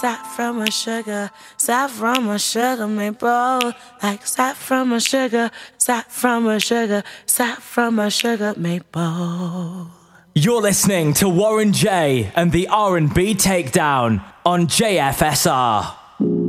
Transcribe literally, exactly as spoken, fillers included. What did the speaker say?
Saffron with sugar, saffron with sugar, maple. Like saffron with sugar, saffron with sugar, saffron with sugar, maple. You're listening to Warren J and the R and B Takedown on J F S R.